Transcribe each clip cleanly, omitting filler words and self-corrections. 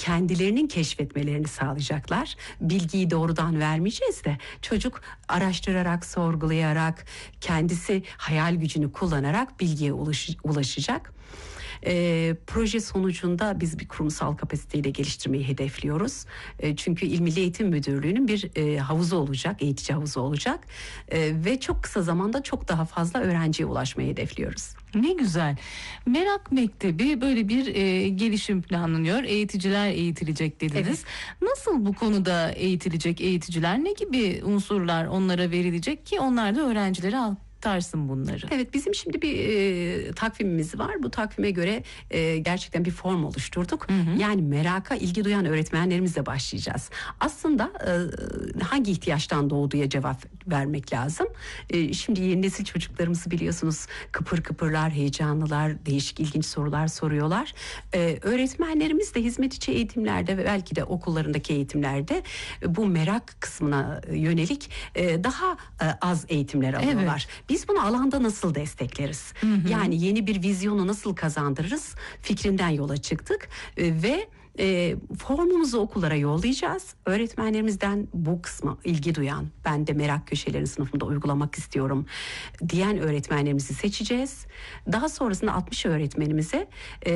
kendilerinin keşfetmelerini sağlayacaklar. Bilgiyi doğrudan vermeyeceğiz de çocuk araştırarak, sorgulayarak, kendisi hayal gücünü kullanarak bilgiye ulaşacak. Proje sonucunda biz bir kurumsal kapasiteyle geliştirmeyi hedefliyoruz. Çünkü İl Milli Eğitim Müdürlüğü'nün bir havuzu olacak, eğitici havuzu olacak. Ve çok kısa zamanda çok daha fazla öğrenciye ulaşmayı hedefliyoruz. Ne güzel. Merak Mektebi böyle bir gelişim planlanıyor. Eğiticiler eğitilecek dediniz. Evet. Nasıl bu konuda eğitilecek eğiticiler? Ne gibi unsurlar onlara verilecek ki onlar da öğrencilere aktarsın bunları? Evet, bizim şimdi bir takvimimiz var. Bu takvime göre gerçekten bir form oluşturduk. Yani meraka ilgi duyan öğretmenlerimizle başlayacağız. Aslında hangi ihtiyaçtan doğduğya cevap vermek lazım. Şimdi yeni nesil çocuklarımızı biliyorsunuz, kıpır kıpırlar, heyecanlılar, değişik ilginç sorular soruyorlar. Öğretmenlerimiz de hizmet içi eğitimlerde ve belki de okullarındaki eğitimlerde bu merak kısmına yönelik daha az eğitimler alıyorlar. Evet. Biz bunu alanda nasıl destekleriz? Yani yeni bir vizyonu nasıl kazandırırız? Fikrinden yola çıktık ve formumuzu okullara yollayacağız. Öğretmenlerimizden bu kısma ilgi duyan, ben de merak köşelerini sınıfımda uygulamak istiyorum diyen öğretmenlerimizi seçeceğiz. Daha sonrasında 60 öğretmenimize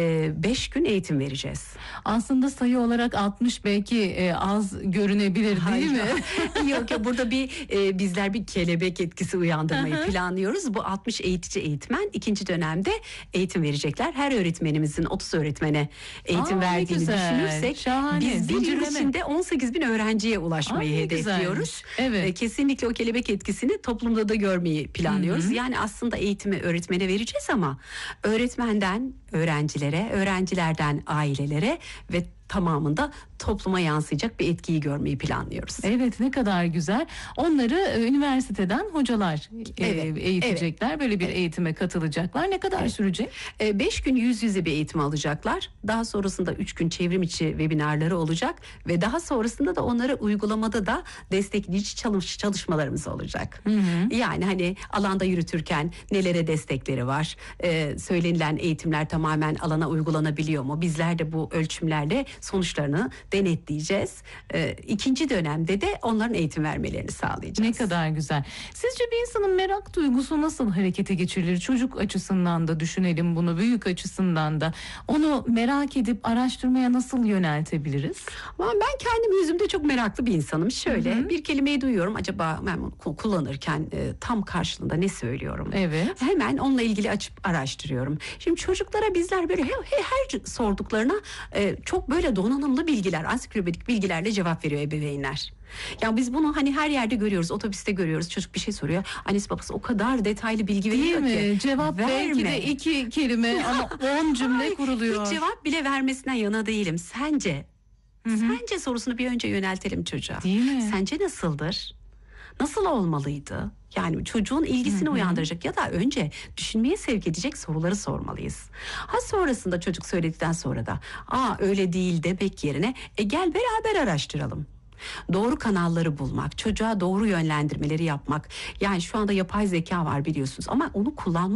5 gün eğitim vereceğiz. Aslında sayı olarak 60 belki az görünebilir değil mi? Yok ya, burada bizler bir kelebek etkisi uyandırmayı planlıyoruz. Bu 60 eğitici eğitmen ikinci dönemde eğitim verecekler. Her öğretmenimizin 30 öğretmene eğitim verdiğini düşünürsek şahane. Biz bir yıl içinde 18 bin öğrenciye ulaşmayı hedefliyoruz. Evet. Kesinlikle o kelebek etkisini toplumda da görmeyi planlıyoruz. Yani aslında eğitimi öğretmene vereceğiz ama öğretmenden öğrencilere, öğrencilerden ailelere ve tamamında topluma yansıyacak bir etkiyi görmeyi planlıyoruz. Evet, ne kadar güzel. Onları üniversiteden hocalar eğitecekler. Evet. Böyle bir eğitime katılacaklar. Ne kadar sürecek? 5 gün yüz yüze bir eğitim alacaklar. Daha sonrasında 3 gün çevrim içi webinarları olacak ve daha sonrasında da onları uygulamada da destekleyici çalışmalarımız olacak. Yani hani alanda yürütürken nelere destekleri var? Söylenilen eğitimler tamamen alana uygulanabiliyor mu? Bizler de bu ölçümlerle sonuçlarını denetleyeceğiz. İkinci dönemde de onların eğitim vermelerini sağlayacağız. Ne kadar güzel. Sizce bir insanın merak duygusu nasıl harekete geçirilir? Çocuk açısından da düşünelim bunu, büyük açısından da. Onu merak edip araştırmaya nasıl yöneltebiliriz? Ben kendim yüzümde çok meraklı bir insanım. Şöyle bir kelimeyi duyuyorum. Acaba ben kullanırken tam karşılığında ne söylüyorum? Evet. Hemen onunla ilgili açıp araştırıyorum. Şimdi çocuklara bizler böyle her sorduklarına çok böyle donanımlı bilgiler, ansiklopedik bilgilerle cevap veriyor ebeveynler. Ya biz bunu hani her yerde görüyoruz, otobüste görüyoruz. Çocuk bir şey soruyor. Annesi babası o kadar detaylı bilgi veriyor ki. Cevap belki de 2 kelime ama 10 cümle kuruluyor. Hiç cevap bile vermesinden yana değilim. Sence sorusunu bir önce yöneltelim çocuğa. Değil mi? Sence nasıldır? Nasıl olmalıydı? Yani çocuğun ilgisini uyandıracak ya da önce düşünmeye sevk edecek soruları sormalıyız. Sonrasında çocuk söyledikten sonra da öyle değil demek yerine gel beraber araştıralım. Doğru kanalları bulmak, çocuğa doğru yönlendirmeleri yapmak. Yani şu anda yapay zeka var biliyorsunuz ama onu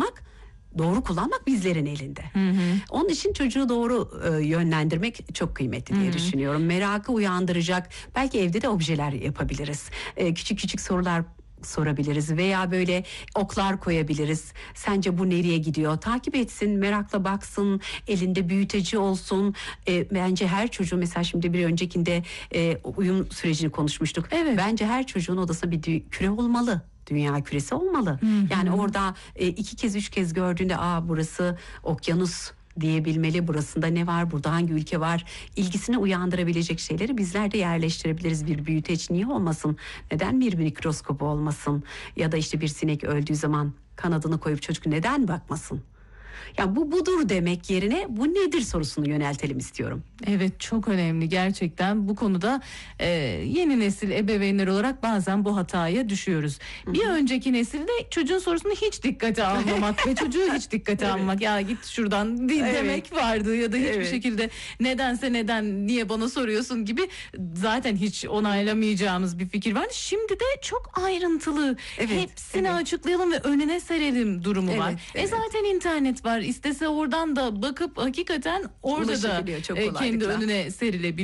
doğru kullanmak bizlerin elinde. Onun için çocuğu doğru yönlendirmek çok kıymetli diye düşünüyorum. Merakı uyandıracak, belki evde de objeler yapabiliriz. Küçük küçük sorular sorabiliriz veya böyle oklar koyabiliriz. Sence bu nereye gidiyor? Takip etsin, merakla baksın, elinde büyüteci olsun. Bence her çocuğun, mesela şimdi bir öncekinde uyum sürecini konuşmuştuk. Evet. Bence her çocuğun odasında bir küre olmalı. Dünya küresi olmalı. Yani orada 2 kez 3 kez gördüğünde burası okyanus diyebilmeli. Burasında ne var? Burada hangi ülke var? İlgisini uyandırabilecek şeyleri bizler de yerleştirebiliriz. Bir büyüteç niye olmasın? Neden bir mikroskop olmasın? Ya da işte bir sinek öldüğü zaman kanadını koyup çocuk neden bakmasın? Ya bu budur demek yerine bu nedir sorusunu yöneltelim istiyorum. Evet, çok önemli gerçekten. Bu konuda yeni nesil ebeveynler olarak bazen bu hataya düşüyoruz. Bir önceki nesilde çocuğun sorusunu hiç dikkate almamak ve çocuğu hiç dikkate almamak. Ya git şuradan demek vardı ya da hiçbir şekilde neden niye bana soruyorsun gibi zaten hiç onaylamayacağımız bir fikir vardı. Şimdi de çok ayrıntılı hepsini açıklayalım ve önüne serelim durumu var. Zaten internet var. İstese oradan da bakıp hakikaten orada da kendi önüne serilebilir.